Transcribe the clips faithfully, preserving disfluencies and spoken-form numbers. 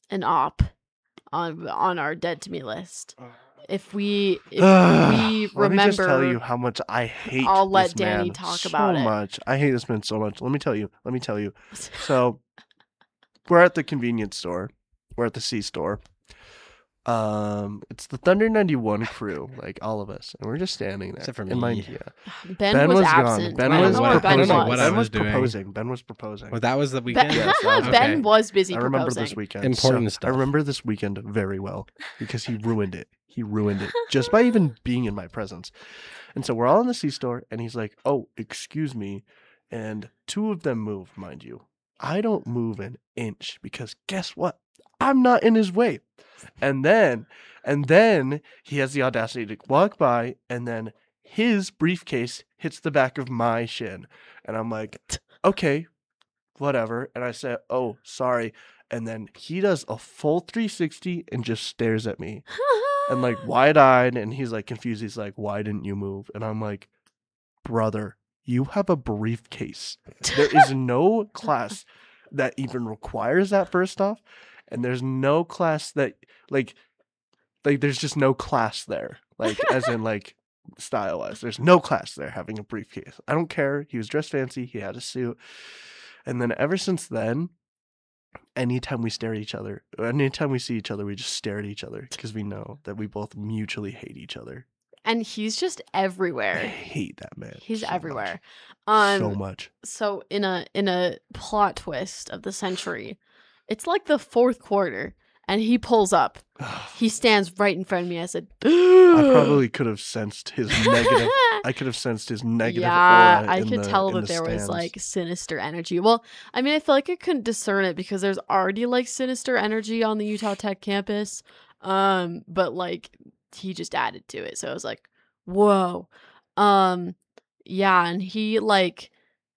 an op on on our dead to me list. If we if we Let remember, me just tell you how much I hate I'll let this Danny man talk so about it. much. I hate this man so much. Let me tell you. Let me tell you. So we're at the convenience store. We're at the C store. Um, it's the Thunder ninety-one crew, like all of us, and we're just standing there. Except for And me. mind you, Ben, Ben was, was absent. gone. Ben I don't was know where Ben proposing. know what was. I Ben was was doing. proposing. Ben was proposing. Well, that was the Ben, weekend. Yes, that was Ben okay. was busy I remember proposing. this weekend. Important so, stuff. I remember this weekend very well because he ruined it. He ruined it just by even being in my presence. And so we're all in the C store, and he's like, "Oh, excuse me," and two of them move, mind you. I don't move an inch because guess what? I'm not in his way. And then, and then he has the audacity to walk by, and then his briefcase hits the back of my shin, and I'm like, "Okay, whatever." And I said, "Oh, sorry." And then he does a full three sixty and just stares at me and like wide-eyed, and he's like confused. He's like, "Why didn't you move?" And I'm like, "Brother, you have a briefcase. There is no class that even requires that, first off, and there's no class that like like there's just no class there. Like as in like style-wise. There's no class there having a briefcase. I don't care. He was dressed fancy, he had a suit. And then ever since then, anytime we stare at each other, anytime we see each other, we just stare at each other because we know that we both mutually hate each other. And he's just I everywhere. hate that man. He's so everywhere. Much. Um, so much. So in a in a plot twist of the century, it's like the fourth quarter, and he pulls up. He stands right in front of me. I said, I probably could have sensed his negative. I could have sensed his negative yeah, aura I in could the, tell in that the there was stands. like sinister energy. Well, I mean, I feel like I couldn't discern it because there's already like sinister energy on the Utah Tech campus. Um, but like he just added to it. So I was like, whoa. Um, yeah, and he like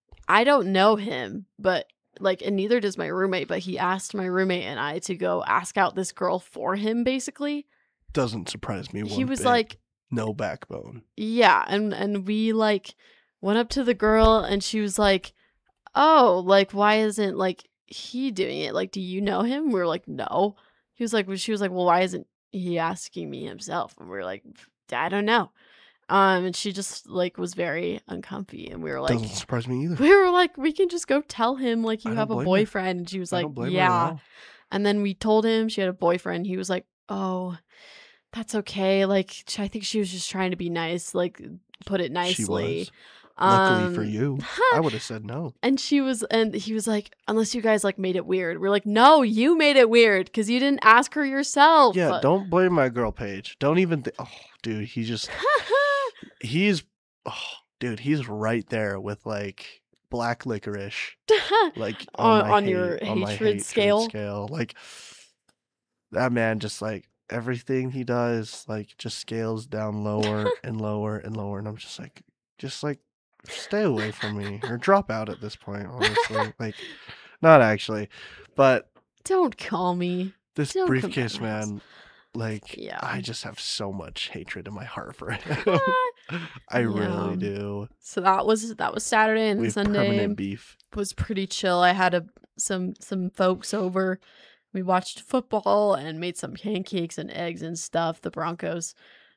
I don't know him, but like, and neither does my roommate, but he asked my roommate and I to go ask out this girl for him, basically. Doesn't surprise me one He was bit. like, no backbone. yeah, and and we like went up to the girl and she was like, "Oh, like why isn't like he doing it? Like, do you know him?" We were like, "No." He was like, well, she was like, "Well, why isn't he asking me himself?" And we were like, "I don't know." Um, and she just like was very uncomfy, and we were like, Doesn't surprise me either. we were like, we can just go tell him like I you don't have a blame her. boyfriend, and she was I like, don't blame her at yeah. all. And then we told him she had a boyfriend. He was like, "Oh, that's okay." Like, sh- I think she was just trying to be nice, like put it She nicely. was. Luckily for Um, you, I would have said no. And she was, and he was like, "Unless you guys like made it weird." We're like, "No, you made it weird because you didn't ask her yourself." Yeah, don't blame my girl Paige. Don't even. Th- oh, dude, he just. He's. Oh, dude, he's right there with like black licorice, like On- on, my on hate- your on my hatred scale? Scale, like that man, just like everything he does, like just scales down lower and lower and lower, and I'm just like, just like, stay away from me or drop out at this point. Honestly, like, not actually, but Don't call me. this Don't come back briefcase to my house. man, like, Yeah. I just have so much hatred in my heart for him. I Yeah. really do. So that was that was Saturday, and We have Sunday permanent beef. was pretty chill. I had a some some folks over. We watched football and made some pancakes and eggs and stuff. The Broncos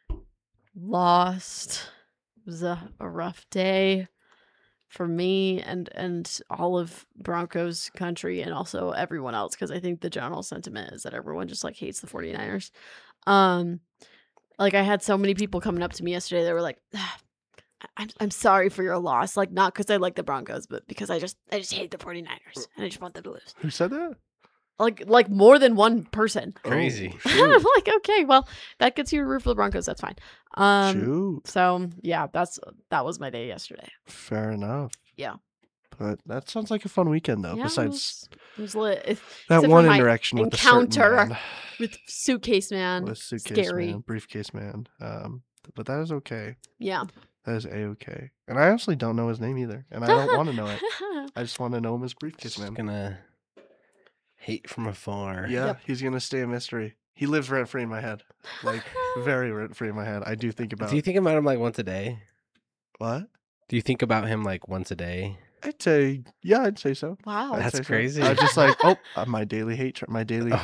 lost. It was a, a rough day for me and and all of Broncos country, and also everyone else, because I think the general sentiment is that everyone just like hates the 49ers. Um like I had so many people coming up to me yesterday. They were like, "Ah, I'm I'm sorry for your loss." Like, not because I like the Broncos, but because I just I just hate the 49ers and I just want them to lose. Who said that? Like like more than one person. Crazy. Oh, I'm shoot. like, okay, well, that gets you to root for the Broncos. That's fine. Um, Shoot. so yeah, that's that was my day yesterday. Fair enough. Yeah. But that sounds like a fun weekend, though. Yeah, Besides it was, it was lit. If, that except for one my interaction with the certain encounter man. with suitcase man, with suitcase scary. man, briefcase man. Um, but that is okay. Yeah. That is a okay. And I honestly don't know his name either, and I don't want to know it. I just want to know him as briefcase Just man. gonna hate from afar. Yeah, Yep. he's gonna stay a mystery. He lives rent free in my head, like very rent free in my head. I do think about Do you think about him like once a day? what? Do you think about him like once a day? I'd say, yeah, I'd say so. Wow. I'd That's say so. crazy. I just like, oh, uh, my daily hate, tra- my daily